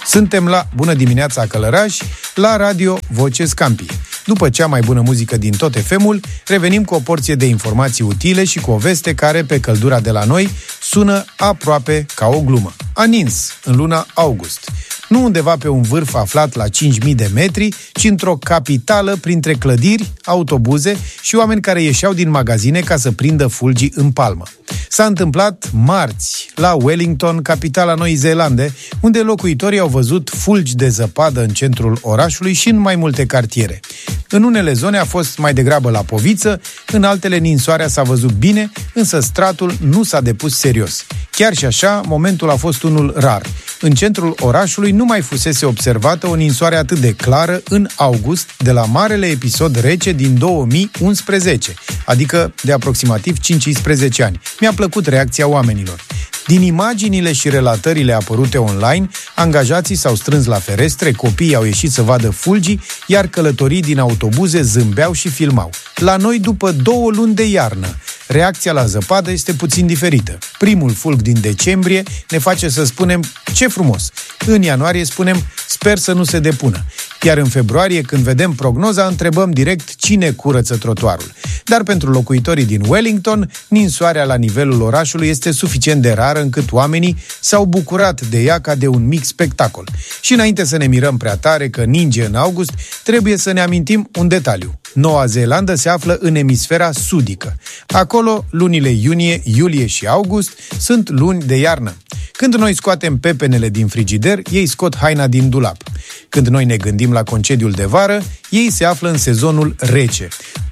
Suntem la Bună dimineața Călărași, la Radio Voce Scampi. După cea mai bună muzică din tot FM-ul, revenim cu o porție de informații utile și cu o veste care, pe căldura de la noi, sună aproape ca o glumă. A nins în luna august. Nu undeva pe un vârf aflat la 5.000 de metri, ci într-o capitală printre clădiri, autobuze și oameni care ieșeau din magazine ca să prindă fulgii în palmă. S-a întâmplat marți, la Wellington, capitala Noii Zeelande, unde locuitorii au văzut fulgi de zăpadă în centrul orașului și în mai multe cartiere. În unele zone a fost mai degrabă la poviță, în altele ninsoarea s-a văzut bine, însă stratul nu s-a depus serios. Chiar și așa, momentul a fost unul rar. În centrul orașului nu mai fusese observată o ninsoare atât de clară în august de la marele episod rece din 2011, adică de aproximativ 15 ani. Mi-a plăcut reacția oamenilor. Din imaginile și relatările apărute online, angajații s-au strâns la ferestre, copiii au ieșit să vadă fulgii, iar călătorii din autobuze zâmbeau și filmau. La noi, după 2 luni de iarnă, reacția la zăpadă este puțin diferită. Primul fulg din decembrie ne face să spunem ce frumos. În ianuarie spunem sper să nu se depună. Iar în februarie, când vedem prognoza, întrebăm direct cine curăță trotuarul. Dar pentru locuitorii din Wellington, ninsoarea la nivelul orașului este suficient de rară încât oamenii s-au bucurat de ea ca de un mic spectacol. Și înainte să ne mirăm prea tare că ninge în august, trebuie să ne amintim un detaliu. Noua Zeelandă se află în emisfera sudică. Acolo, lunile iunie, iulie și august sunt luni de iarnă. Când noi scoatem pepenele din frigider, ei scot haina din dulap. Când noi ne gândim la concediul de vară, ei se află în sezonul rece.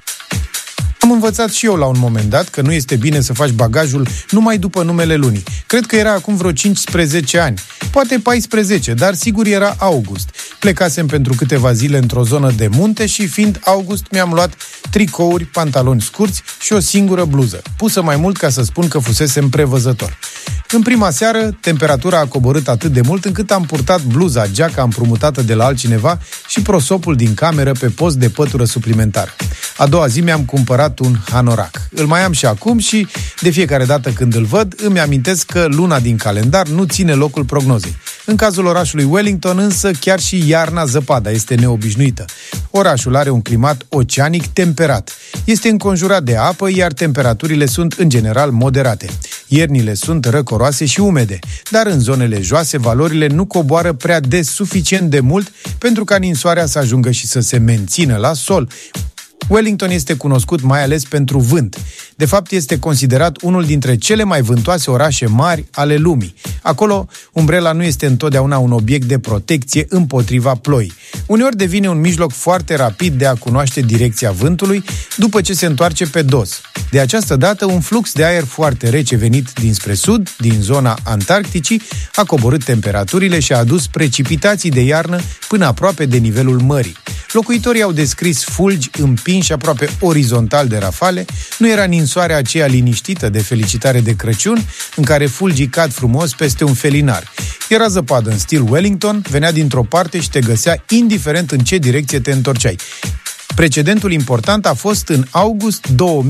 Am învățat și eu la un moment dat că nu este bine să faci bagajul numai după numele lunii. Cred că era acum vreo 15 ani, poate 14, dar sigur era august. Plecasem pentru câteva zile într-o zonă de munte și fiind august mi-am luat tricouri, pantaloni scurți și o singură bluză, pusă mai mult ca să spun că fusesem prevăzător. În prima seară, temperatura a coborât atât de mult încât am purtat bluza, geaca împrumutată de la altcineva și prosopul din cameră pe post de pătură suplimentară. A doua zi mi-am cumpărat un hanorac. Îl mai am și acum și de fiecare dată când îl văd îmi amintesc că luna din calendar nu ține locul prognozei. În cazul orașului Wellington însă chiar și iarna zăpada este neobișnuită. Orașul are un climat oceanic temperat. Este înconjurat de apă, iar temperaturile sunt în general moderate. Iernile sunt răcoroase și umede, dar în zonele joase valorile nu coboară prea des suficient de mult pentru ca ninsoarea să ajungă și să se mențină la sol. Wellington este cunoscut mai ales pentru vânt. De fapt, este considerat unul dintre cele mai vântoase orașe mari ale lumii. Acolo, umbrela nu este întotdeauna un obiect de protecție împotriva ploii. Uneori devine un mijloc foarte rapid de a cunoaște direcția vântului după ce se întoarce pe dos. De această dată, un flux de aer foarte rece venit dinspre sud, din zona Antarcticii, a coborât temperaturile și a adus precipitații de iarnă până aproape de nivelul mării. Locuitorii au descris fulgi împinși aproape orizontal de rafale, nu era ninsoarea aceea liniștită de felicitare de Crăciun, în care fulgii cad frumos peste un felinar. Era zăpadă în stil Wellington, venea dintr-o parte și te găsea indiferent în ce direcție te întorceai. Precedentul important a fost în august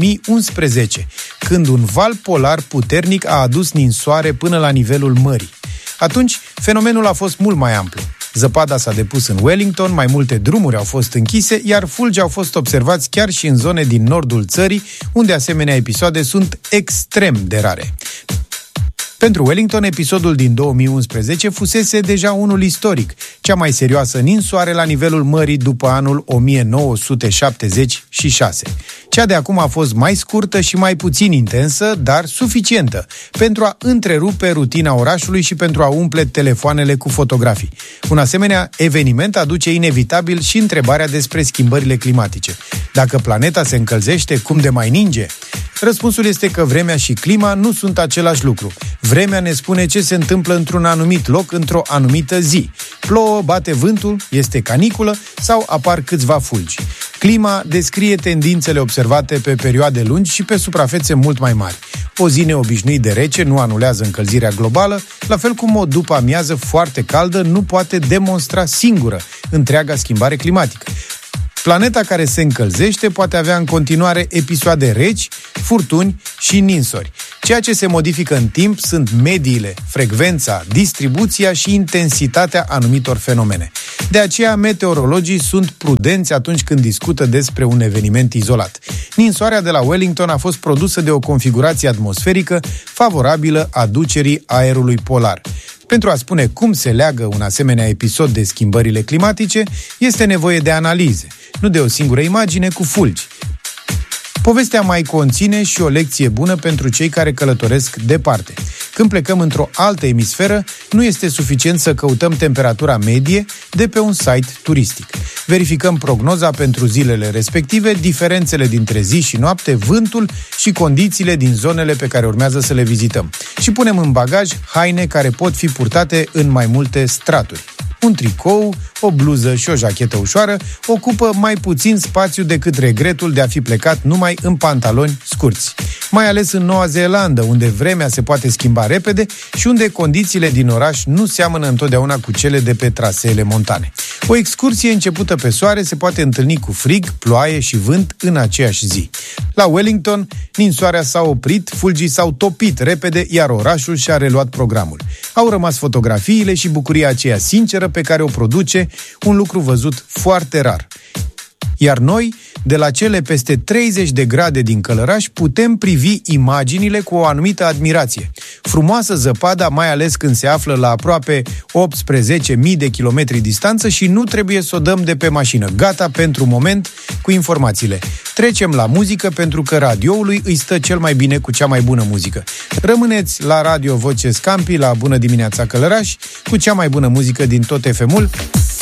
2011, când un val polar puternic a adus ninsoare până la nivelul mării. Atunci, fenomenul a fost mult mai amplu. Zăpada s-a depus în Wellington, mai multe drumuri au fost închise, iar fulgi au fost observați chiar și în zone din nordul țării, unde asemenea episoade sunt extrem de rare. Pentru Wellington, episodul din 2011 fusese deja unul istoric, cea mai serioasă ninsoare la nivelul mării după anul 1976. Cea de acum a fost mai scurtă și mai puțin intensă, dar suficientă pentru a întrerupe rutina orașului și pentru a umple telefoanele cu fotografii. Un asemenea eveniment aduce inevitabil și întrebarea despre schimbările climatice. Dacă planeta se încălzește, cum de mai ninge? Răspunsul este că vremea și clima nu sunt același lucru. Vremea ne spune ce se întâmplă într-un anumit loc, într-o anumită zi. Plouă, bate vântul, este caniculă sau apar câțiva fulgi. Clima descrie tendințele observate pe perioade lungi și pe suprafețe mult mai mari. O zi neobișnuit de rece nu anulează încălzirea globală, la fel cum o după amiază foarte caldă nu poate demonstra singură întreaga schimbare climatică. Planeta care se încălzește poate avea în continuare episoade reci, furtuni și ninsori. Ceea ce se modifică în timp sunt mediile, frecvența, distribuția și intensitatea anumitor fenomene. De aceea, meteorologii sunt prudenți atunci când discută despre un eveniment izolat. Ninsoarea de la Wellington a fost produsă de o configurație atmosferică favorabilă aducerii aerului polar. Pentru a spune cum se leagă un asemenea episod de schimbările climatice, este nevoie de analize, nu de o singură imagine cu fulgi. Povestea mai conține și o lecție bună pentru cei care călătoresc departe. Când plecăm într-o altă emisferă, nu este suficient să căutăm temperatura medie de pe un site turistic. Verificăm prognoza pentru zilele respective, diferențele dintre zi și noapte, vântul și condițiile din zonele pe care urmează să le vizităm. Și punem în bagaj haine care pot fi purtate în mai multe straturi. Un tricou, o bluză și o jachetă ușoară ocupă mai puțin spațiu decât regretul de a fi plecat numai în pantaloni scurți. Mai ales în Noua Zeelandă, unde vremea se poate schimba repede și unde condițiile din oraș nu seamănă întotdeauna cu cele de pe traseele montane. O excursie începută pe soare se poate întâlni cu frig, ploaie și vânt în aceeași zi. La Wellington, ninsoarea s-a oprit, fulgii s-au topit repede, iar orașul și-a reluat programul. Au rămas fotografiile și bucuria aceea sinceră pe care o produce, un lucru văzut foarte rar. Iar noi, de la cele peste 30 de grade din Călăraș, putem privi imaginile cu o anumită admirație. Frumoasă zăpada, mai ales când se află la aproape 18.000 de kilometri distanță și nu trebuie să o dăm de pe mașină. Gata pentru moment cu informațiile. Trecem la muzică pentru că radioului îi stă cel mai bine cu cea mai bună muzică. Rămâneți la Radio Voce Scampi, la Bună Dimineața Călăraș, cu cea mai bună muzică din tot FM-ul.